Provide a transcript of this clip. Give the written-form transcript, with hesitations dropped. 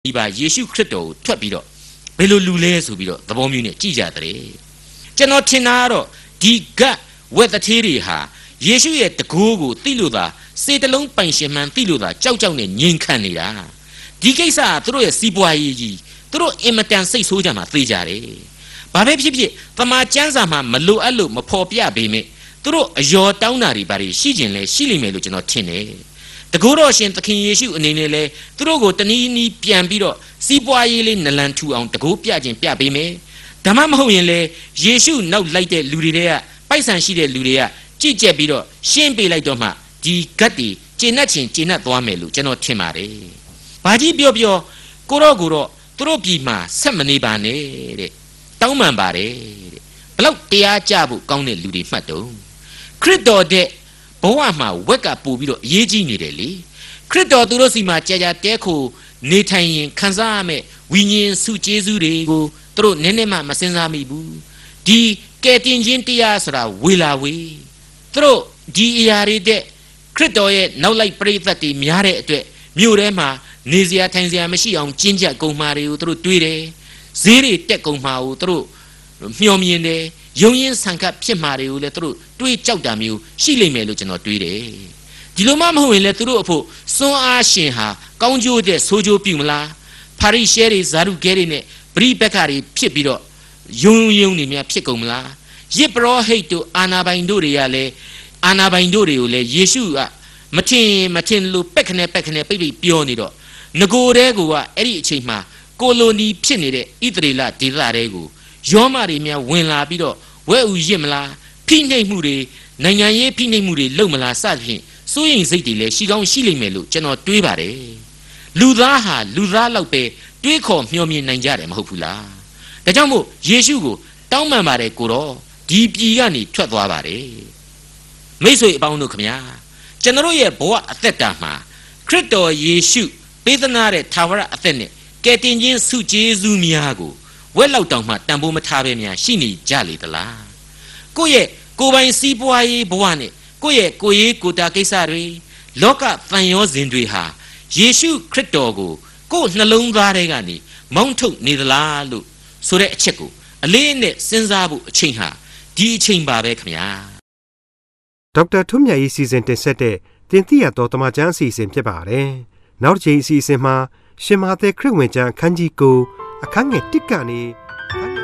ဒီပါယေရှုခရစ်တော်ကိုထွက်ပြီးတော့ဘယ်လိုလူလဲဆိုပြီးတော့သဘောမျိုးနဲ့ကြည်ကြတဲ့ကျွန်တော်ထင်တာကတော့ဒီကတ်ဝက်တသေးတွေဟာယေရှုရဲ့တကိုးကိုသိလို့သာစေတလုံးပိုင်ရှင်မှန်သိလို့သာကြောက်ကြောက်နဲ့ငြိမ်ခံနေတာဒီကိစ္စကသူတို့ရဲ့စီးပွားရေးကြီးသူတို့အင်မတန်စိတ်ဆိုးကြမှာသိကြတယ်ဘာပဲဖြစ်ဖြစ်သမာကျမ်းစာမှာမလိုအပ်လို့မဖော်ပြပေမဲ့သူတို့အယောတောင်းတာတွေဘာတွေရှိကျင်လဲရှိလိမ့်မယ်လို့ကျွန်တော်ထင်တယ်တကူတော်ရှင်သခင်ယေရှုအနေနဲ့လဲသူတို့ကိုတနည်းနည်းပြန်ပြီးတော့စီးပွားရေးလေးနလန်ထူအောင်တကူပြခြင်းပြပေးမယ်ဓမ္မမဟုတ်ရင်လဲယေရှုနောက်လိုက်တဲ့လူတွေကပိုက်ဆံရှိတဲ့လူတွေကကြည်ကြက်ပြီးတော့ရှင်းပေးလိုက်တော့မှဒီဂတ်တွေကျင့်နှက်ခြင်းကျင့်နှက်သွားမယ်လို့ကျွန်တော်ထင်ပါတယ်ဘာကြီးပြောကိုတော့သူတို့ပြည်မှာဆက်မနေပါနဲ့တဲ့တောင်းပန်ပါတယ်တဲ့ဘလောက်တရားကြဖို့ကောင်းတဲ့လူတွေမှတ်တော့ခရစ်တော်တဲ့ဘဝမှာဝက်ကပူပြီးတော့အရေးကြီးနေတယ်လေခရစ်တော်သူတို့စီမှာကြာကြာတဲခိုနေထိုင်ရင်ခံစားရမယ့်ဝိညာဉ်စုကျေးဇူးတွေကိုသူတို့နည်းနည်းမှမစင်စားမိဘူးဒီကယ်တင်ခြင်းတရားဆိုတာဝေလာဝေသူတို့ဒီအရာတွေတဲ့ခရစ်တော်ရဲ့နောက်လိုက်ပရိသတ်တွေများတဲ့အတွက်မြို့ထဲမှာနေစရာထိုင်စရာမရှိအောင်ကျဉ်းကျပ်ကုန်မှာတွေကိုသူတို့တွေးတယ်ဈေးတွေတက်ကုန်မှာကိုသူတို့မျှော်မြင်တယ်ယုံရင်ဆန်ခတ်ဖြစ်မှာတွေကိုလည်းသူတို့တွေးကြောက်တာမျိုးရှိလိမ့်မယ်လို့ကျွန်တော်တွေးတယ်ဒီလိုမှမဟုတ်ရင်လည်းသူတို့အဖို့စွန်းအားရှင်ဟာကောင်းကျိုးတဲ့ဆိုးကျိုးပြုမလားဖာရိရှဲတွေဇာဒုကဲတွေနဲ့ပရိပက္ခတွေဖြစ်ပြီးတော့ယုံနေများဖြစ်ကုန်မလားယစ်ပရောဟိတ်တို့အာနာပိုင်တို့တွေကလည်းအာနာပိုင်တို့တွေကိုလည်းယေရှုကမထင်လို့ပက်ခနဲ့ပိတ်ပြောနေတော့ငကိုတဲကအဲ့ဒီအချိန်မှာကိုလိုနီဖြစ်နေတဲ့ဣသရေလဒေသတွေကိုယောမတွေများဝင်လာပြီးတော့ဝဲဥရစ်မလားဖိနှိပ်မှုတွေနိုင်ငံရေးဖိနှိပ်မှုတွေလုပ်မလားစသဖြင့်စိုးရိမ်စိတ်တွေလည်းရှိကောင်းရှိလိမ့်မယ်လို့ကျွန်တော်တွေးပါတယ်လူသားဟာလူသားလောက်ပဲတွေးခေါ်မျှော်မြင်နိုင်ကြတယ်မဟုတ်ဘူးလားဒါကြောင့်မို့ယေရှုကိုတောင်းပန်ပါတယ်ကိုတော့ဒီပြည်ကနေထွက်သွားပါတယ်မိတ်ဆွေအပေါင်းတို့ခင်ဗျာကျွန်တော်ရဲ့ဘဝအသက်တာမှာခရစ်တော်ယေရှုပေးသနာတဲ့ထာဝရအသက်နဲ့ကယ်တင်ခြင်းဆုကျေးဇူးများကိုဝက်လောက်တောင်မှတန်ဖိုးမထားပဲများရှိနေကြလေသလားကိုယ့်ရဲ့ကိုယ်ပိုင်စီးပွားရေးဘဝနဲ့ကိုယ့်ရဲ့ကိုယ်ရေးကိုယ်တာကိစ္စတွေလောကသံယောဇဉ်တွေဟာယေရှုခရစ်တော်ကိုကိုယ်နှလုံးသားထဲကနေမောင်းထုတ်နေသလားလို့ဆိုတဲ့အချက်ကိုအလေးနဲ့စဉ်းစားဖို့အချိန်ဟာဒီအချိန်ပါပဲခင်ဗျာဒေါက်တာထွန်းမြတ်ရေးစီစဉ်တင်ဆက်တဲ့တင်ပြတော်တမချန်းအစီအစဉ်ဖြစ်ပါတယ်နောက်တစ်ချိန်အစီအစဉ်မှာရှင်မာသဲခရစ်ဝင်ကျမ်းအခန်းကြီး9အခန်းငယ်1ကနေ